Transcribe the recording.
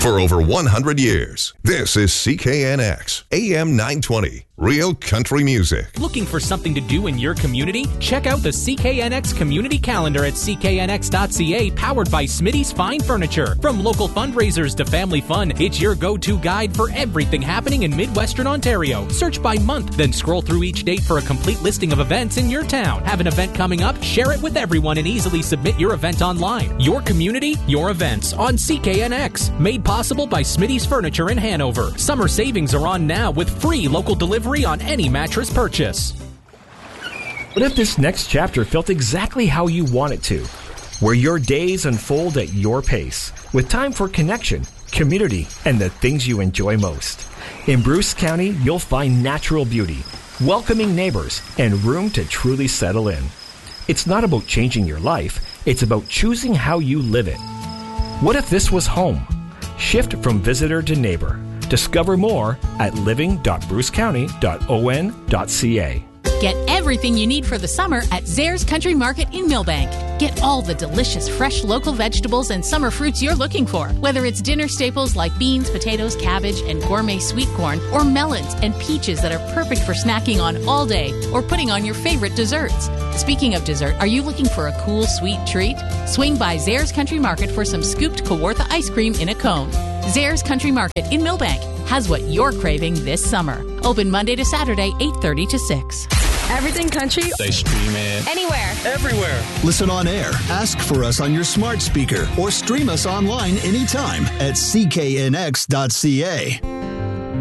for over 100 years. This is CKNX, AM 920. Real country music. Looking for something to do in your community? Check out the CKNX Community Calendar at cknx.ca, powered by Smitty's Fine Furniture. From local fundraisers to family fun, it's your go-to guide for everything happening in Midwestern Ontario. Search by month, then scroll through each date for a complete listing of events in your town. Have an event coming up? Share it with everyone and easily submit your event online. Your community, your events on CKNX. Made possible by Smitty's Furniture in Hanover. Summer savings are on now with free local delivery on any mattress purchase. What if this next chapter felt exactly how you want it to? Where your days unfold at your pace, with time for connection, community, and the things you enjoy most. In Bruce County, you'll find natural beauty, welcoming neighbors, and room to truly settle in. It's not about changing your life, it's about choosing how you live it. What if this was home? Shift from visitor to neighbor. Discover more at living.brucecounty.on.ca. Get everything you need for the summer at Zare's Country Market in Millbank. Get all the delicious fresh local vegetables and summer fruits you're looking for. Whether it's dinner staples like beans, potatoes, cabbage, and gourmet sweet corn, or melons and peaches that are perfect for snacking on all day or putting on your favorite desserts. Speaking of dessert, are you looking for a cool, sweet treat? Swing by Zare's Country Market for some scooped Kawartha ice cream in a cone. Zare's Country Market in Millbank has what you're craving this summer. Open Monday to Saturday, 8:30 to 6. Everything country. They stream it anywhere. Everywhere. Listen on air. Ask for us on your smart speaker or stream us online anytime at cknx.ca.